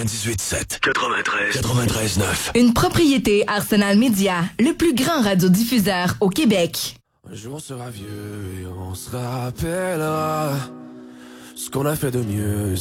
98.7. 93.9. Une propriété Arsenal Media, le plus grand radiodiffuseur au Québec. Un jour on sera vieux et on se rappellera ce qu'on a fait de mieux.